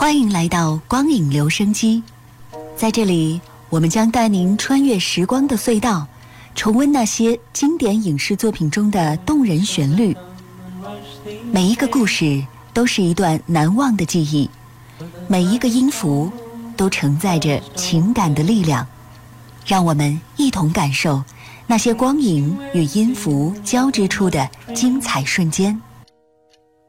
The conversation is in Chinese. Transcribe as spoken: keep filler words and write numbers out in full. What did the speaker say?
欢迎来到光影留声机，在这里，我们将带您穿越时光的隧道，重温那些经典影视作品中的动人旋律。每一个故事都是一段难忘的记忆，每一个音符都承载着情感的力量。让我们一同感受那些光影与音符交织出的精彩瞬间。